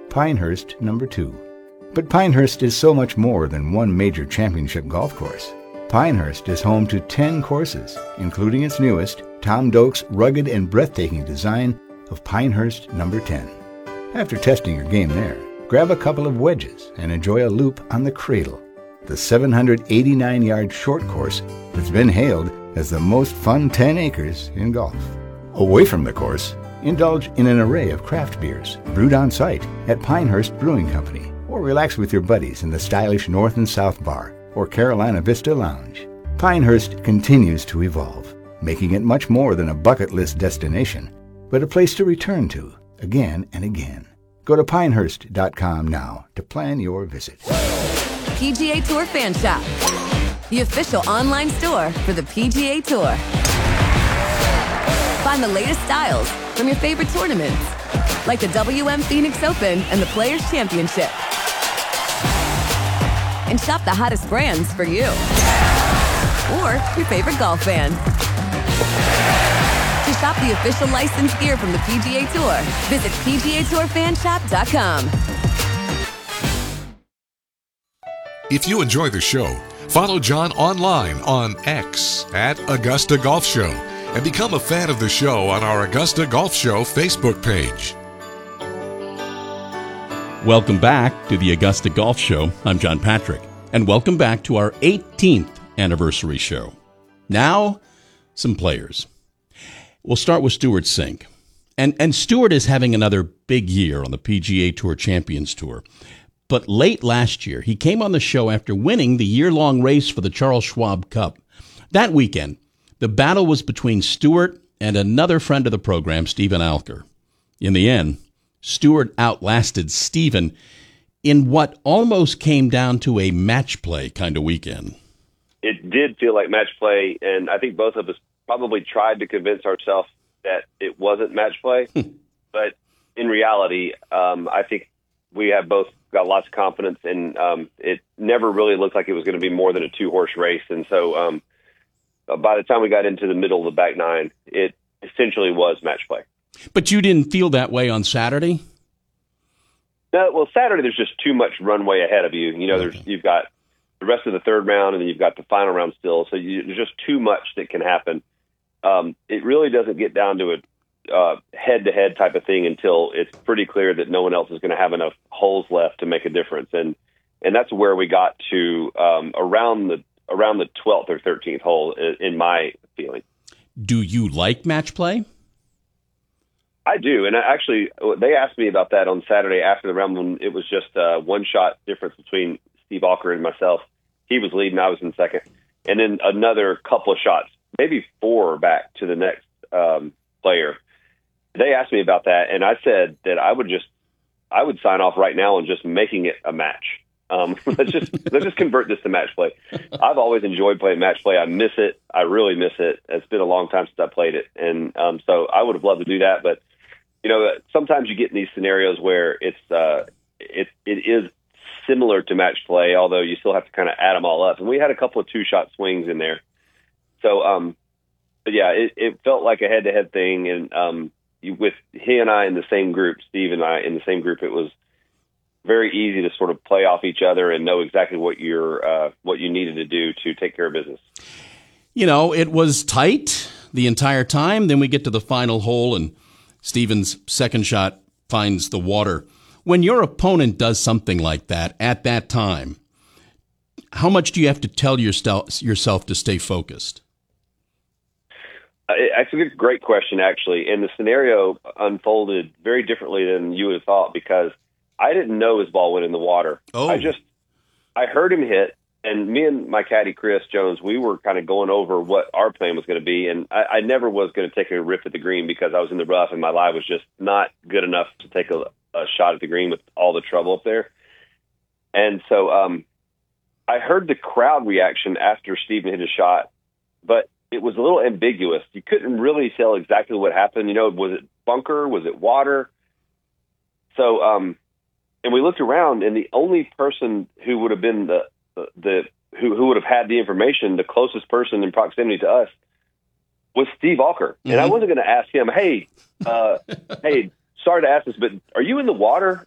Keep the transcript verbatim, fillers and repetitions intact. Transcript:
Pinehurst number two. But Pinehurst is so much more than one major championship golf course. Pinehurst is home to ten courses, including its newest, Tom Doak's rugged and breathtaking design of Pinehurst number ten. After testing your game there, grab a couple of wedges and enjoy a loop on the Cradle, the seven hundred eighty-nine yard short course that's been hailed as the most fun ten acres in golf. Away from the course, indulge in an array of craft beers brewed on site at Pinehurst Brewing Company, or relax with your buddies in the stylish North and South Bar or Carolina Vista Lounge. Pinehurst continues to evolve, making it much more than a bucket list destination, but a place to return to again and again. Go to pinehurst dot com now to plan your visit. P G A Tour Fan Shop, the official online store for the P G A Tour. Find the latest styles from your favorite tournaments, like the W M Phoenix Open and the Players Championship. And shop the hottest brands for you or your favorite golf fan. To shop the official licensed gear from the P G A Tour, visit P G A Tour Fan Shop dot com. If you enjoy the show, follow John online on X at Augusta Golf Show and become a fan of the show on our Augusta Golf Show Facebook page. Welcome back to the Augusta Golf Show. I'm John Patrick, and welcome back to our eighteenth anniversary show. Now, some players. We'll start with Stewart Cink. And, and Stewart is having another big year on the P G A Tour Champions Tour. But late last year, he came on the show after winning the year-long race for the Charles Schwab Cup. That weekend, the battle was between Stewart and another friend of the program, Stephen Alker. In the end, Stewart outlasted Stephen in what almost came down to a match play kind of weekend. It did feel like match play, and I think both of us probably tried to convince ourselves that it wasn't match play. But in reality, um, I think we have both got lots of confidence, and um, it never really looked like it was going to be more than a two-horse race. And so um, by the time we got into the middle of the back nine, it essentially was match play. But you didn't feel that way on Saturday? No, well, Saturday there's just too much runway ahead of you. You know, okay. there's you've got the rest of the third round, and then you've got the final round still. So you, there's just too much that can happen. Um, it really doesn't get down to a uh, head-to-head type of thing until it's pretty clear that no one else is going to have enough holes left to make a difference. And and that's where we got to um, around the around the twelfth or thirteenth hole, in, in my feeling. Do you like match play? I do, and I actually, they asked me about that on Saturday after the round when it was just a one-shot difference between Steve Alker and myself. He was leading, I was in second, and then another couple of shots, maybe four back to the next um, player. They asked me about that, and I said that I would just, I would sign off right now on just making it a match. Um, let's just let's just convert this to match play. I've always enjoyed playing match play. I miss it. I really miss it. It's been a long time since I played it, and um, so I would have loved to do that, but. You know, sometimes you get in these scenarios where it's uh, it it is similar to match play, although you still have to kind of add them all up. And we had a couple of two shot swings in there, so um, but yeah, it, it felt like a head to head thing. And um, you, with he and I in the same group, Steve and I in the same group, it was very easy to sort of play off each other and know exactly what you're uh, what you needed to do to take care of business. You know, it was tight the entire time. Then we get to the final hole and Stephen's second shot finds the water. When your opponent does something like that at that time, how much do you have to tell yourself yourself to stay focused? Uh, it's a great question, actually. And the scenario unfolded very differently than you would have thought because I didn't know his ball went in the water. Oh. I just, I heard him hit. And me and my caddy, Chris Jones, we were kind of going over what our plan was going to be. And I, I never was going to take a rip at the green because I was in the rough and my lie was just not good enough to take a, a shot at the green with all the trouble up there. And so um, I heard the crowd reaction after Stephen hit a shot, but it was a little ambiguous. You couldn't really tell exactly what happened. You know, was it bunker? Was it water? So, um, and we looked around and the only person who would have been the, the who who would have had the information, the closest person in proximity to us, was Steve Alker. Mm-hmm. And I wasn't going to ask him, hey, uh, hey, sorry to ask this, but are you in the water?